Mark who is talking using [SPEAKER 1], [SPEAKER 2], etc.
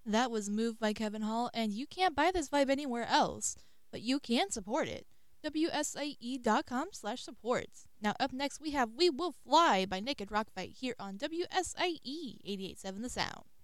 [SPEAKER 1] That was Move by Kevin Hall, and you can't buy this vibe anywhere else, but you can support it. WSIE.com/supports. Now, up next, we have We Will Fly by Naked Rock Fight here on WSIE 88.7 The Sound.